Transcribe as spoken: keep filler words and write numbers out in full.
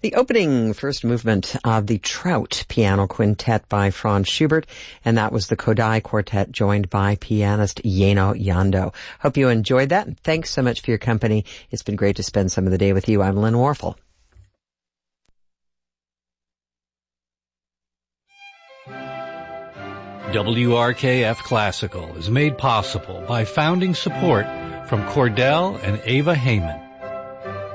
The opening first movement of the Trout Piano Quintet by Franz Schubert, and that was the Kodai Quartet joined by pianist Yeno Yando. Hope you enjoyed that, and thanks so much for your company. It's been great to spend some of the day with you. I'm Lynn Warfel. W R K F Classical is made possible by founding support from Cordell and Ava Heyman.